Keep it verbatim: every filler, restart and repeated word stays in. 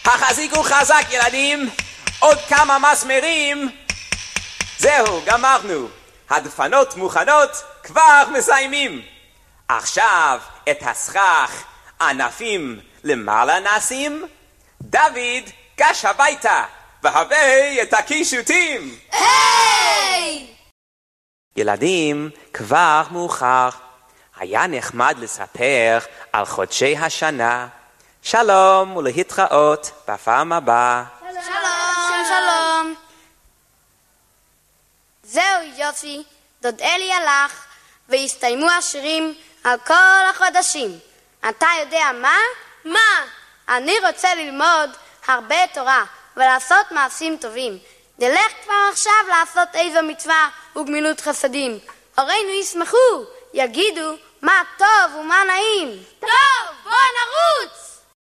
החזיקו חזק ילדים, עוד כמה מסמרים. זהו, גמרנו. הדפנות מוכנות, כבר מסיימים. עכשיו את הסכך ענפים למעלה נשים. דוד גש הביתה והבא את הקישוטים. היי! ילדים, כבר מאוחר. היה נחמד לספר על חודשי השנה. שלום ולהתראות בפעם הבאה. שלום, שלום. זהו יופי, דוד אלי הלך והסתיימו השירים על כל החודשים. אתה יודע מה? מה? אני רוצה ללמוד הרבה תורה ולעשות מעשים טובים. נלך כבר עכשיו לעשות איזו מצווה וגמילות חסדים. הורינו ישמחו, יגידו מה טוב ומה נעים. טוב, בוא נרוץ!